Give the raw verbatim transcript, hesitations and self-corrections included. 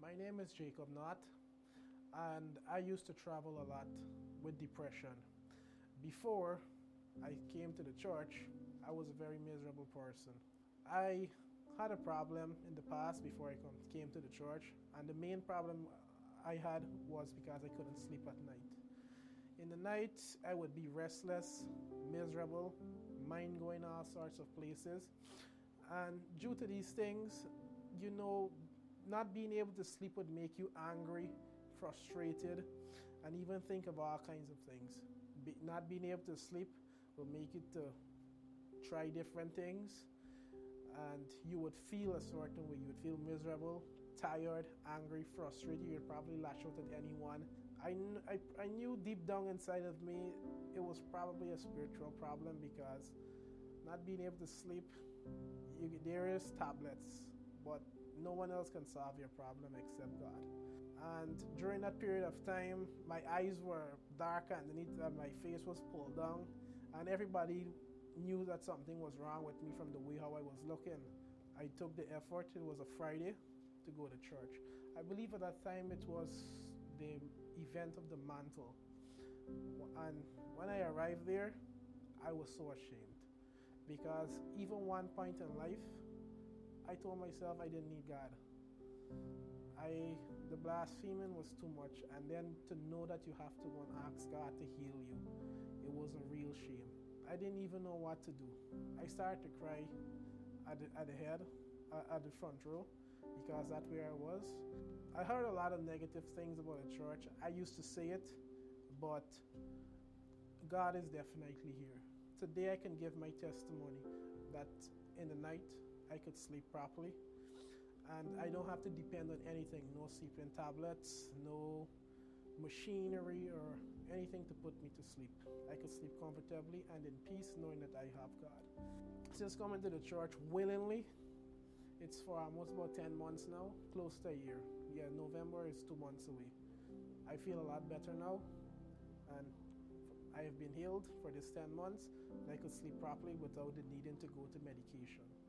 My name is Jacob Knott, and I used to travel a lot with depression. Before I came to the church, I was a very miserable person. I had a problem in the past before I come, came to the church, and the main problem I had was because I couldn't sleep at night. In the night, I would be restless, miserable, mind going all sorts of places. And due to these things, you know, not being able to sleep would make you angry, frustrated, and even think of all kinds of things. Be, not being able to sleep will make you to try different things, and you would feel a certain way. You would feel miserable, tired, angry, frustrated. You would probably lash out at anyone. I, I, I knew deep down inside of me it was probably a spiritual problem, because not being able to sleep, you, there is tablets, but no one else can solve your problem except God. And during that period of time, my eyes were dark underneath, and my face was pulled down, and everybody knew that something was wrong with me from the way how I was looking. I took the effort, it was a Friday, to go to church. I believe at that time it was the event of the mantle. And when I arrived there, I was so ashamed, because even one point in life, I told myself I didn't need God. I, the blaspheming was too much, and then to know that you have to go and ask God to heal you, it was a real shame. I didn't even know what to do. I started to cry at the, at the head, uh, at the front row, because that's where I was. I heard a lot of negative things about the church. I used to say it, but God is definitely here. Today I can give my testimony that in the night I could sleep properly, and I don't have to depend on anything, no sleeping tablets, no machinery or anything to put me to sleep. I could sleep comfortably and in peace, knowing that I have God. Since coming to the church willingly, it's for almost about ten months now, close to a year. Yeah, November is two months away. I feel a lot better now, and I have been healed for this ten months, and I could sleep properly without the needing to go to medication.